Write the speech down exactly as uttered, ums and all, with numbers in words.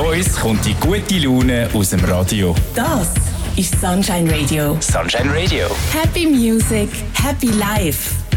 uns kommt die gute Laune aus dem Radio. Das ist Sunshine Radio. Sunshine Radio. Happy Music, Happy Life.